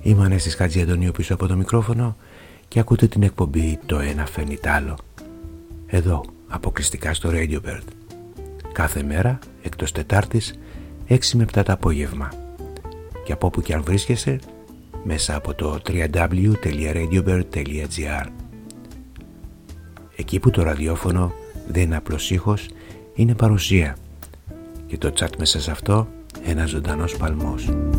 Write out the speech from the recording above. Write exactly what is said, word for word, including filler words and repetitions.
Είμαι Ανέστης Χατζιαντονίου πίσω από το μικρόφωνο και ακούτε την εκπομπή «Το ένα φέρνει τ' άλλο». Εδώ, αποκλειστικά στο Radio Bird. Κάθε μέρα, εκτός Τετάρτης, έξι με επτά το απόγευμα. Και από όπου και αν βρίσκεσαι, μέσα από το double-u double-u double-u τελεία radio bird τελεία gr. Εκεί που το ραδιόφωνο δεν είναι απλός ήχος, είναι παρουσία. Και το chat μέσα σε αυτό, ένας ζωντανός παλμός.